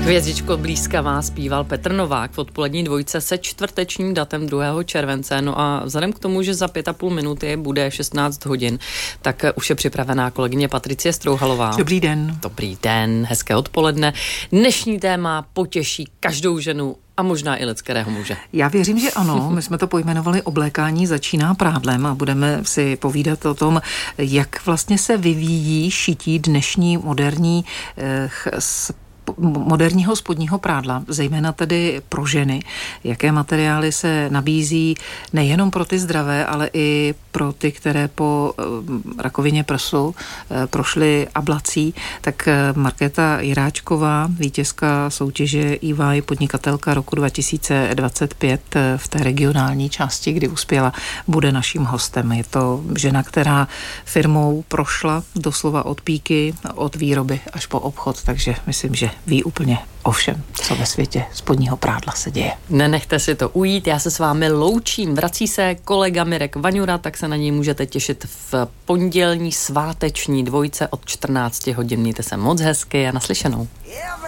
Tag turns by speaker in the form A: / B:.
A: Hvězdičko blízkavá zpíval Petr Novák v odpolední dvojce se čtvrtečním datem 2. července. No a vzhledem k tomu, že za 5,5 minuty bude 16 hodin, tak už je připravená kolegyně Patricie Strouhalová.
B: Dobrý den.
A: Dobrý den, hezké odpoledne. Dnešní téma potěší každou ženu a možná i lidského muže.
B: Já věřím, že ano. My jsme to pojmenovali Oblékání začíná prádlem a budeme si povídat o tom, jak vlastně se vyvíjí šití dnešní moderního spodního prádla, zejména tedy pro ženy. Jaké materiály se nabízí nejenom pro ty zdravé, ale i pro ty, které po rakovině prsu prošly ablací. Tak Markéta Jiráčková, vítězka soutěže EY podnikatelka roku 2025 v té regionální části, kdy uspěla, bude naším hostem. Je to žena, která firmou prošla doslova od píky, od výroby až po obchod, takže myslím, že ví úplně o všem, co ve světě spodního prádla se děje.
A: Nenechte si to ujít, já se s vámi loučím. Vrací se kolega Mirek Vaňura, tak se na něj můžete těšit v pondělní sváteční dvojce od 14 hodin. Mějte se moc hezky a naslyšenou.